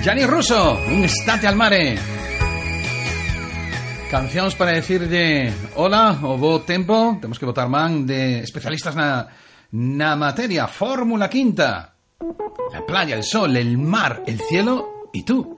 Gianni Russo, Un estate al mare. Cancións para decirlle hola o bo tempo. Temos que botar man de especialistas na materia. Fórmula Quinta. La playa, el sol, el mar, el cielo y tú.